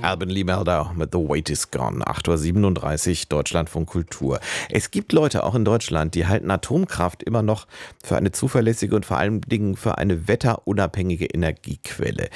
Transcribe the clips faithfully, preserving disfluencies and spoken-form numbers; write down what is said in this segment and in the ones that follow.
Alban Lee Meldau mit The Wait is Gone. acht Uhr siebenunddreißig, Deutschlandfunk Kultur. Es gibt Leute, auch in Deutschland, die halten Atomkraft immer noch für eine zuverlässige und vor allen Dingen für eine wetterunabhängige Energiequelle.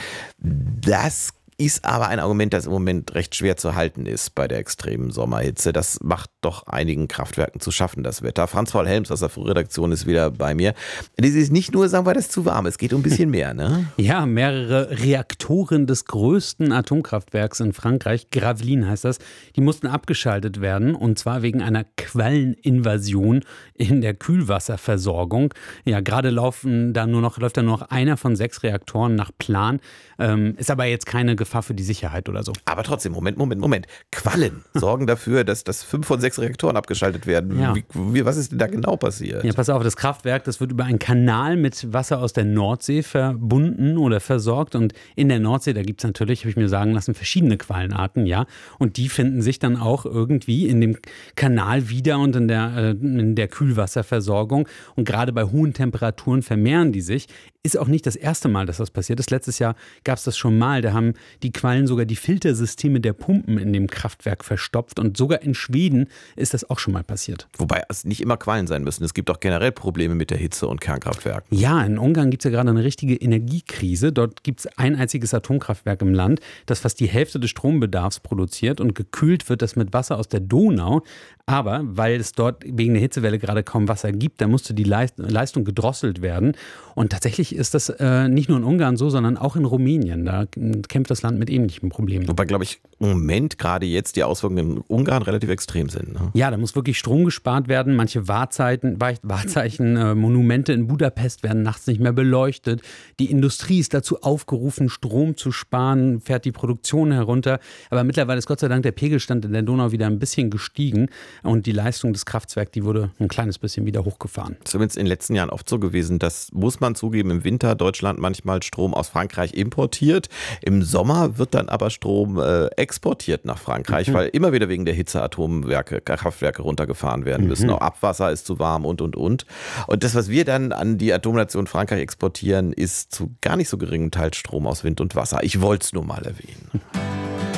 Das ist aber ein Argument, das im Moment recht schwer zu halten ist bei der extremen Sommerhitze. Das macht doch einigen Kraftwerken zu schaffen, das Wetter. Franz Paul Helms aus der Frühredaktion ist wieder bei mir. Das ist nicht nur, sagen wir, das ist zu warm, es geht um ein bisschen mehr, ne? Ja, mehrere Reaktoren des größten Atomkraftwerks in Frankreich, Gravelines heißt das, die mussten abgeschaltet werden, und zwar wegen einer Qualleninvasion in der Kühlwasserversorgung. Ja, gerade laufen da nur noch, läuft da nur noch einer von sechs Reaktoren nach Plan. Ähm, ist aber jetzt keine Gefahr für die Sicherheit oder so. Aber trotzdem, Moment, Moment, Moment. Quallen sorgen dafür, dass, dass fünf von sechs Reaktoren abgeschaltet werden. Ja. Wie, wie, was ist denn da genau passiert? Ja, pass auf, das Kraftwerk, das wird über einen Kanal mit Wasser aus der Nordsee verbunden oder versorgt. Und in der Nordsee, da gibt es natürlich, habe ich mir sagen lassen, verschiedene Quallenarten, ja. Und die finden sich dann auch irgendwie in dem Kanal wieder und in der, äh, in der Kühlwasserversorgung. Und gerade bei hohen Temperaturen vermehren die sich. Ist auch nicht das erste Mal, dass das passiert ist. Letztes Jahr gab es das schon mal. Da haben die Quallen sogar die Filtersysteme der Pumpen in dem Kraftwerk verstopft. Und sogar in Schweden ist das auch schon mal passiert. Wobei es nicht immer Quallen sein müssen. Es gibt auch generell Probleme mit der Hitze und Kernkraftwerken. Ja, in Ungarn gibt es ja gerade eine richtige Energiekrise. Dort gibt es ein einziges Atomkraftwerk im Land, das fast die Hälfte des Strombedarfs produziert, und gekühlt wird das mit Wasser aus der Donau. Aber weil es dort wegen der Hitzewelle gerade kaum Wasser gibt, da musste die Leistung gedrosselt werden. Und tatsächlich ist das äh, nicht nur in Ungarn so, sondern auch in Rumänien. Da kämpft das Land mit ähnlichen Problemen. Wobei, glaube ich, im Moment gerade jetzt die Auswirkungen in Ungarn relativ extrem sind. Ne? Ja, da muss wirklich Strom gespart werden. Manche Wahrzeichen, Wahrzeichen äh, Monumente in Budapest werden nachts nicht mehr beleuchtet. Die Industrie ist dazu aufgerufen, Strom zu sparen, fährt die Produktion herunter. Aber mittlerweile ist Gott sei Dank der Pegelstand in der Donau wieder ein bisschen gestiegen. Und die Leistung des Kraftwerks, die wurde ein kleines bisschen wieder hochgefahren. Zumindest in den letzten Jahren oft so gewesen, das muss man zugeben, im Winter Deutschland manchmal Strom aus Frankreich importiert. Im Sommer wird dann aber Strom äh, exportiert nach Frankreich, mhm. weil immer wieder wegen der Hitze Atomwerke, Kraftwerke runtergefahren werden müssen. Mhm. Auch Abwasser ist zu warm und, und, und. Und das, was wir dann an die Atomnation Frankreich exportieren, ist zu gar nicht so geringem Teil Strom aus Wind und Wasser. Ich wollte es nur mal erwähnen.